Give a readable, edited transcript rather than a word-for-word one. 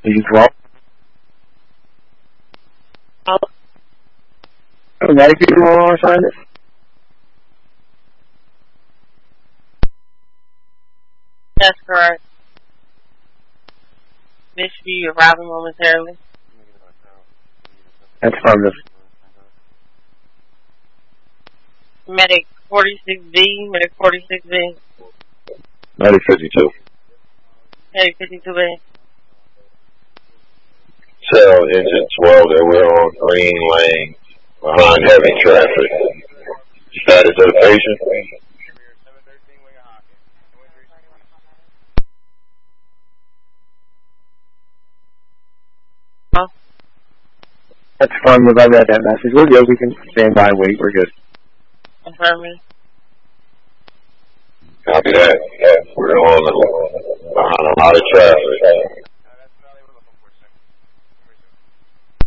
He's wrong. Medic, you want to sign it? That's correct. Miss you arriving momentarily. That's affirmative. Medic 46B, Medic 46B. Medic 52. Medic 52B. Cell engine 12 that we're on green lane behind heavy traffic. Status of the patient? That's affirmative. I read that message. We're good. We can stand by and wait. We're good. Affirmative. Copy that. We're on behind a lot of traffic.